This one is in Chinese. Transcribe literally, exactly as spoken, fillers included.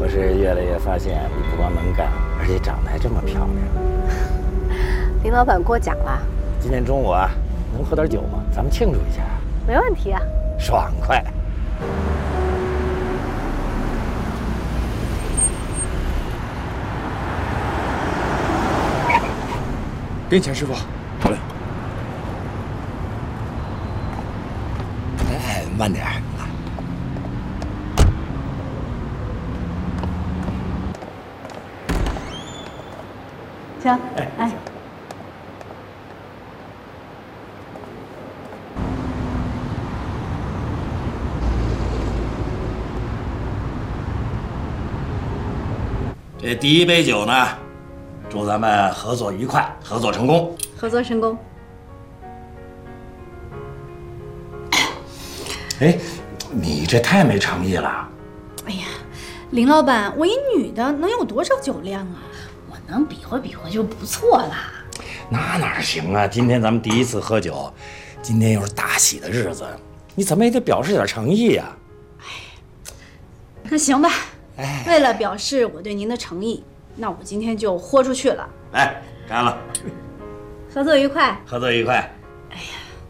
我是越来越发现你不光能干，而且长得还这么漂亮。 林老板过奖了。 今天中午啊，能喝点酒吗？咱们庆祝一下。 没问题啊。 爽快。 跟前，师傅。好嘞。 哎，慢点。 行，哎哎。 这第一杯酒呢，祝咱们合作愉快，合作成功。 合作成功。 哎，你这太没诚意了。 哎呀，林老板，我一女的能有多少酒量啊？ 我能比划比划就不错了。 那哪行啊？今天咱们第一次喝酒，今天又是大喜的日子，你怎么也得表示点诚意呀。 哎，那行吧。哎，为了表示我对您的诚意，那我今天就豁出去了。 哎，干了！ 合作愉快！ 合作愉快！